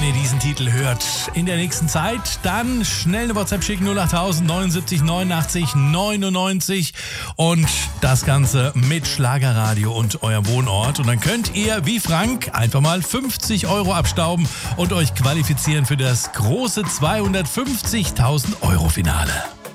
ihr diesen Titel hört in der nächsten Zeit, dann schnell eine WhatsApp schicken, 08000 79 89 99 und das Ganze mit Schlagerradio und eurem Wohnort. Und dann könnt ihr, wie Frank, einfach mal 50 € abstauben und euch qualifizieren für das große 250.000 € Finale.